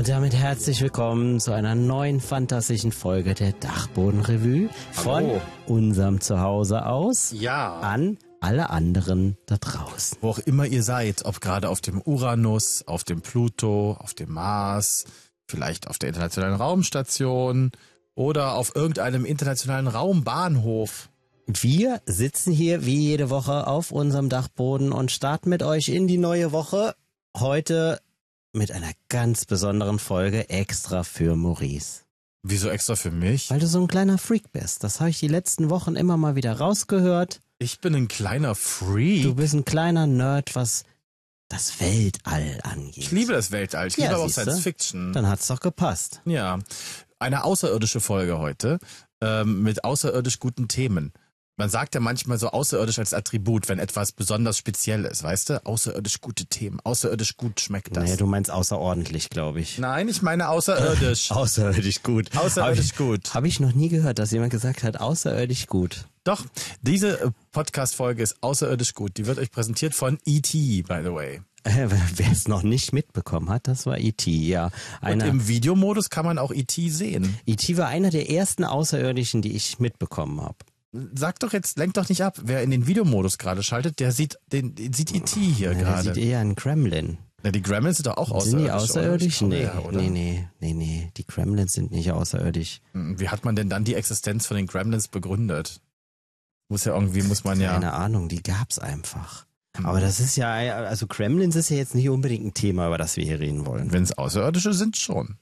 Und damit herzlich willkommen zu einer neuen fantastischen Folge der Dachboden-Revue von unserem Zuhause aus an alle anderen da draußen. Wo auch immer ihr seid, ob gerade auf dem Uranus, auf dem Pluto, auf dem Mars, vielleicht auf der internationalen Raumstation oder auf irgendeinem internationalen Raumbahnhof. Wir sitzen hier wie jede Woche auf unserem Dachboden und starten mit euch in die neue Woche. Heute mit einer ganz besonderen Folge extra für Maurice. Wieso extra für mich? Weil du so ein kleiner Freak bist. Das habe ich die letzten Wochen immer mal wieder rausgehört. Ich bin ein kleiner Freak. Du bist ein kleiner Nerd, was das Weltall angeht. Ich liebe das Weltall. Ich liebe aber auch Science Fiction. Dann hat's doch gepasst. Ja, eine außerirdische Folge heute mit außerirdisch guten Themen. Man sagt ja manchmal so außerirdisch als Attribut, wenn etwas besonders speziell ist, weißt du? Außerirdisch gute Themen, außerirdisch gut schmeckt das. Naja, du meinst außerordentlich, glaube ich. Nein, ich meine außerirdisch. Außerirdisch gut. Außerirdisch gut. Habe ich noch nie gehört, dass jemand gesagt hat, außerirdisch gut. Doch, diese Podcast-Folge ist außerirdisch gut. Die wird euch präsentiert von E.T., by the way. Wer es noch nicht mitbekommen hat, das war E.T., ja. Und im Videomodus kann man auch E.T. sehen. E.T. war einer der ersten Außerirdischen, die ich mitbekommen habe. Sag doch jetzt, lenk doch nicht ab. Wer in den Videomodus gerade schaltet, der sieht E.T. hier gerade. Der sieht eher einen Gremlin. Ja, die Gremlins sind doch auch außerirdisch. Sind die außerirdisch? Oder? Nee. Die Gremlins sind nicht außerirdisch. Wie hat man denn dann die Existenz von den Gremlins begründet? Muss ja. Keine Ahnung, die gab's einfach. Aber das ist ja, also Gremlins ist ja jetzt nicht unbedingt ein Thema, über das wir hier reden wollen. Wenn es Außerirdische sind, schon.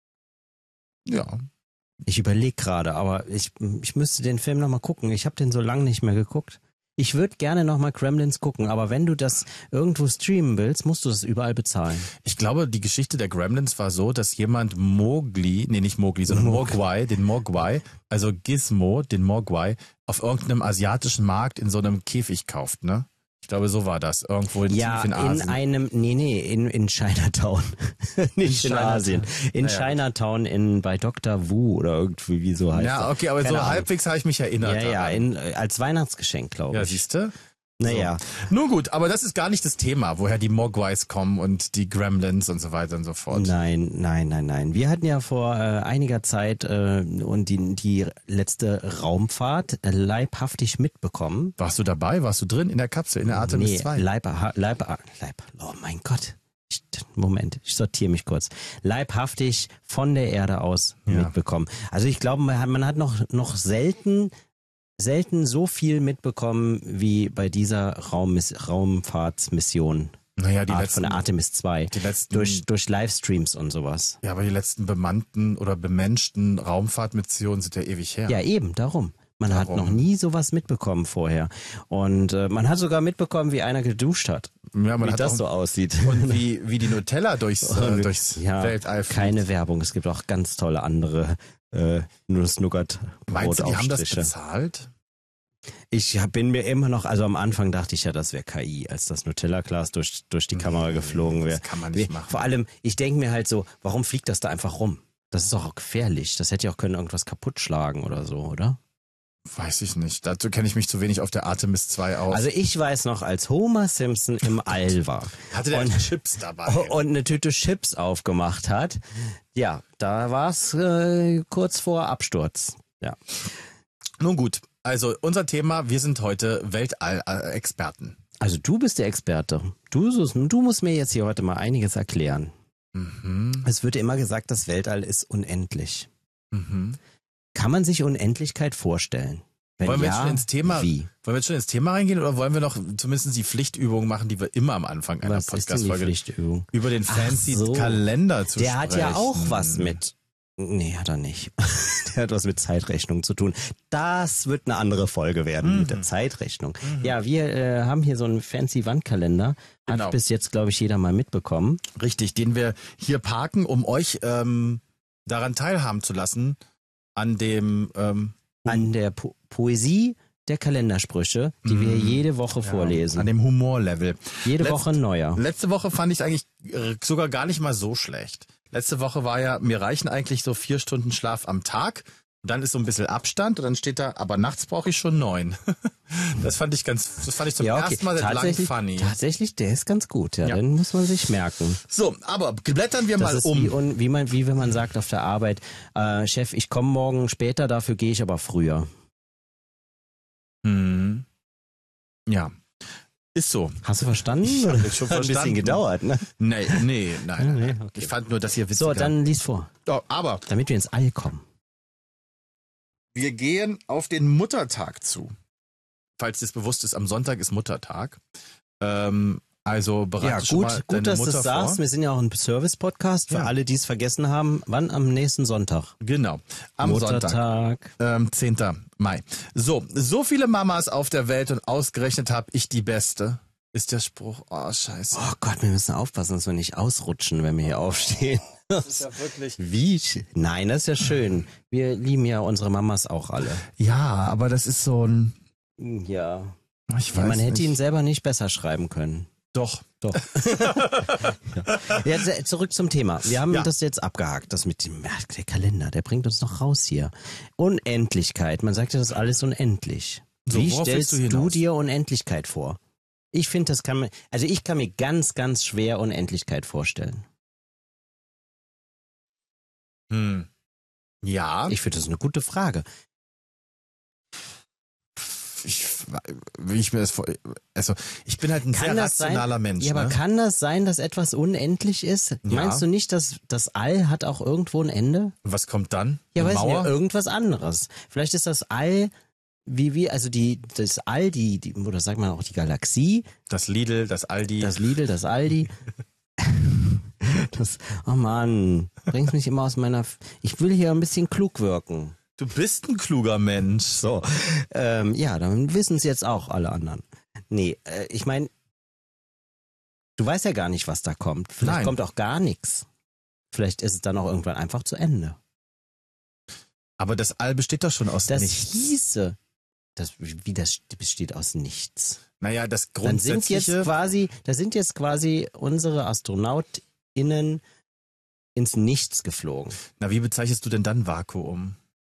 Ja. Ich überlege gerade, aber ich müsste den Film nochmal gucken. Ich habe den so lange nicht mehr geguckt. Ich würde gerne nochmal Gremlins gucken, aber wenn du das irgendwo streamen willst, musst du das überall bezahlen. Ich glaube, die Geschichte der Gremlins war so, dass jemand den Mogwai, also Gizmo, den Mogwai, auf irgendeinem asiatischen Markt in so einem Käfig kauft, ne? Ich glaube, so war das. Irgendwo tief in Asien. In Chinatown. Nicht in Asien. In Chinatown bei Dr. Wu oder irgendwie, wie so heißt das. Ja, okay, aber Keine so Ahnung. halbwegs habe ich mich erinnert. Als Weihnachtsgeschenk, glaube ich. Ja, siehste? Naja. So. Nun gut, aber das ist gar nicht das Thema, woher die Mogwais kommen und die Gremlins und so weiter und so fort. Nein. Wir hatten ja vor einiger Zeit und die letzte Raumfahrt leibhaftig mitbekommen. Warst du dabei? Warst du drin in der Kapsel, in der Artemis 2? Oh mein Gott. Moment, ich sortiere mich kurz. Leibhaftig von der Erde aus mitbekommen. Also ich glaube, man hat noch selten so viel mitbekommen wie bei dieser Raumfahrtsmission. Naja, von der Artemis 2. Durch Livestreams und sowas. Ja, aber die letzten bemannten oder bemenschten Raumfahrtmissionen sind ja ewig her. Ja, eben, darum. Man hat noch nie sowas mitbekommen vorher. Und man hat sogar mitbekommen, wie einer geduscht hat. Ja, wie das so aussieht. Und wie die Nutella durchs Weltall fliegt. Keine Werbung. Es gibt auch ganz tolle andere Nuss-Nougat-Brotaufstriche. Meinst du, die haben das bezahlt? Ich bin mir immer noch, also am Anfang dachte ich ja, das wäre KI, als das Nutella-Glas durch die Kamera geflogen wäre. Das kann man nicht machen. Vor allem, ich denke mir halt so, warum fliegt das da einfach rum? Das ist doch auch gefährlich. Das hätte ja auch können irgendwas kaputt schlagen oder so, oder? Weiß ich nicht. Dazu kenne ich mich zu wenig auf der Artemis 2 aus. Also ich weiß noch, als Homer Simpson im All war. Hatte der Chips dabei. Und eine Tüte Chips aufgemacht hat. Ja, da war es kurz vor Absturz. Ja. Nun gut, also unser Thema, wir sind heute Weltall-Experten. Also du bist der Experte. Du musst mir jetzt hier heute mal einiges erklären. Mhm. Es wird immer gesagt, das Weltall ist unendlich. Mhm. Kann man sich Unendlichkeit vorstellen? Wollen wir jetzt schon ins Thema reingehen oder wollen wir noch zumindest die Pflichtübung machen, die wir immer am Anfang einer Podcast-Folge über den fancy Kalender zu sprechen? Der hat ja auch was mit... Nee, hat er nicht. Der hat was mit Zeitrechnung zu tun. Das wird eine andere Folge werden mit der Zeitrechnung. Ja, wir haben hier so einen fancy Wandkalender. Hat bis jetzt, glaube ich, jeder mal mitbekommen. Richtig, den wir hier parken, um euch daran teilhaben zu lassen, an der Poesie der Kalendersprüche, die wir jede Woche vorlesen. An dem Humorlevel. Jede Woche ein neuer. Letzte Woche fand ich eigentlich sogar gar nicht mal so schlecht. Letzte Woche war ja, mir reichen eigentlich so 4 Stunden Schlaf am Tag Und dann ist so ein bisschen Abstand und dann steht da, aber nachts brauche ich schon 9. Das fand ich zum ersten Mal seit langem funny. Tatsächlich, der ist ganz gut, ja. Den muss man sich merken. So, aber blättern wir Das mal ist um. wie wenn man sagt auf der Arbeit, Chef, ich komme morgen später, dafür gehe ich aber früher. Ja. Ist so. Hast du verstanden? Ich habe jetzt schon verstanden. Ein bisschen gedauert, ne? Nein. Okay. Ich fand nur, dass ihr witziger. So, dann lies vor. Oh, aber Damit wir ins All kommen. wir gehen auf den Muttertag zu. Falls dir das bewusst ist, am Sonntag ist Muttertag. Also bereite schon mal gut, deine dass du Mutter es sagst. vor. Wir sind ja auch ein Service-Podcast für alle, die es vergessen haben. Wann? Am nächsten Sonntag. Genau, am Muttertag. Sonntag, 10. Mai. So viele Mamas auf der Welt und ausgerechnet habe ich die Beste, ist der Spruch. Oh, scheiße. Oh Gott, wir müssen aufpassen, dass wir nicht ausrutschen, wenn wir hier aufstehen. Das ist ja wirklich... Wie? Nein, das ist ja schön. Wir lieben ja unsere Mamas auch alle. Ja, aber das ist so ein... Ja. Ich weiß Man hätte nicht. ihn selber nicht besser schreiben können. Doch. Ja, zurück zum Thema. Wir haben Ja. das jetzt abgehakt, das mit dem der Kalender, der bringt uns noch raus hier. Unendlichkeit, man sagt ja, das ist alles unendlich. So, Wie worauf stellst willst du du hinaus? dir Unendlichkeit vor? Ich finde, ich kann mir ganz, ganz schwer Unendlichkeit vorstellen. Ja. Ich finde, das ist eine gute Frage. Wie ich mir das vor... Also, ich bin halt ein sehr rationaler Mensch. Ja, aber ne? kann das sein, dass etwas unendlich ist? Meinst du nicht, dass das All hat auch irgendwo ein Ende? Was kommt dann? Ja, Eine weiß Mauer? nicht, irgendwas anderes. Vielleicht ist das All, das All, oder sagt man auch die Galaxie, Das Lidl, das Aldi. das Lidl, das Aldi. Oh Mann, bringt mich immer aus ich will hier ein bisschen klug wirken. Du bist ein kluger Mensch. So, ja, dann wissen es jetzt auch alle anderen. Nee, ich meine, du weißt ja gar nicht, was da kommt. Vielleicht Nein. kommt auch gar nichts. Vielleicht ist es dann auch irgendwann einfach zu Ende. Aber das All besteht doch schon aus Das nichts. hieße, das besteht aus nichts. Naja, das Dann sind Grundsätzliche... da sind jetzt quasi unsere AstronautInnen ins Nichts geflogen. Na, wie bezeichnest du denn dann Vakuum?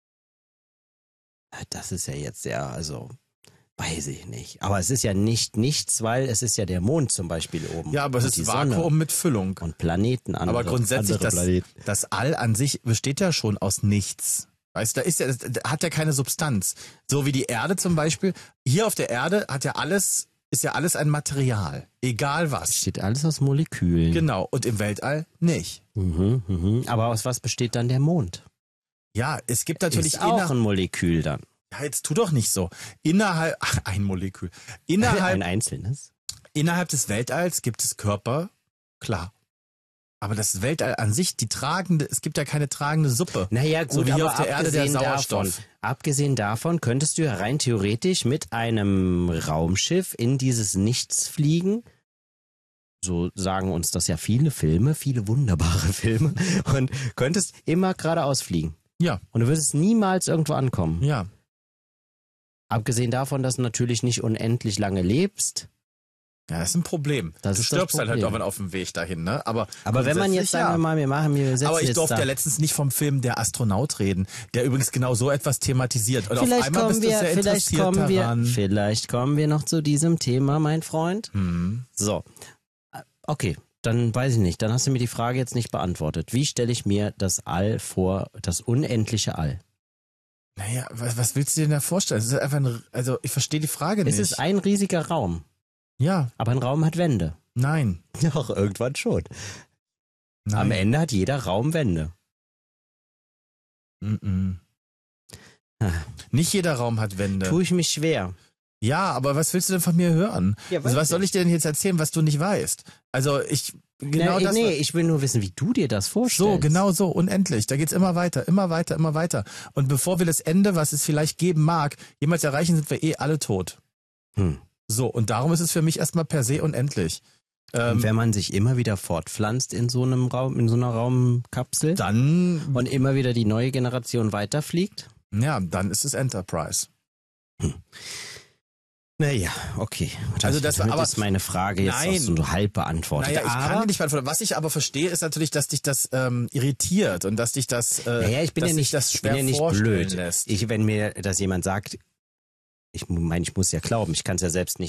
Das ist ja jetzt weiß ich nicht. Aber es ist ja nicht nichts, weil es ist ja der Mond zum Beispiel oben. Ja, aber es und ist die Vakuum Sonne mit Füllung. und Planeten. Aber grundsätzlich, andere Planeten. das All an sich besteht ja schon aus nichts. Weißt du, da hat ja keine Substanz. So wie die Erde zum Beispiel. Hier auf der Erde ist ja alles ein Material. Egal was. Besteht alles aus Molekülen. Genau. Und im Weltall nicht. Aber aus was besteht dann der Mond? Ja, es gibt natürlich Ist auch ein Molekül dann. Ja, jetzt tu doch nicht so. Ein Molekül. Ein einzelnes. Innerhalb des Weltalls gibt es Körper, klar. Aber das Weltall an sich, es gibt ja keine tragende Suppe. Naja, gut, so wie hier aber auf der Erde der Sauerstoff. Abgesehen davon könntest du ja rein theoretisch mit einem Raumschiff in dieses Nichts fliegen. So sagen uns das ja viele wunderbare Filme. Und könntest immer geradeaus fliegen. Ja. Und du würdest niemals irgendwo ankommen. Ja. Abgesehen davon, dass du natürlich nicht unendlich lange lebst. Ja, das ist ein Problem. Das Du ist das stirbst halt Problem. irgendwann auf dem Weg dahin, ne? Aber wenn man jetzt, sagen wir mal, wir setzen Aber ich jetzt durfte da. ja letztens nicht vom Film Der Astronaut reden, der übrigens genau so etwas thematisiert. Und auf einmal bist du sehr interessiert daran. Vielleicht kommen wir noch zu diesem Thema, mein Freund. So, okay, dann weiß ich nicht. Dann hast du mir die Frage jetzt nicht beantwortet. Wie stelle ich mir das All vor, das unendliche All? Naja, was willst du dir denn da vorstellen? Es ist einfach also ich verstehe die Frage nicht. Es ist ein riesiger Raum, ja, aber ein Raum hat Wände. nein. Doch, irgendwann schon. Nein. Am Ende hat jeder Raum Wände. Nicht jeder Raum hat Wände. Tue ich mich schwer. Ja, aber was willst du denn von mir hören? Ja, Also was soll ich dir denn jetzt erzählen, was du nicht weißt? Also ich ich will nur wissen, wie du dir das vorstellst. So, genau so, unendlich. Da geht's immer weiter, immer weiter, immer weiter. Und bevor wir das Ende, was es vielleicht geben mag, jemals erreichen, sind wir eh alle tot. So, und darum ist es für mich erstmal per se unendlich. Und wenn man sich immer wieder fortpflanzt in so einem Raum, in so einer Raumkapsel Dann, und immer wieder die neue Generation weiterfliegt? ja, dann ist es Enterprise. Naja, okay. Also das damit aber, ist meine Frage jetzt nein. auch so halb beantwortet. Naja, ich kann dir nicht beantworten. Was ich aber verstehe, ist natürlich, dass dich das irritiert und dass dich das, ich bin dass ja nicht, sich das ich bin schwer ja nicht vorstellen blöd. lässt. Wenn mir das jemand sagt, ich meine, ich muss ja glauben, ich kann es ja selbst nicht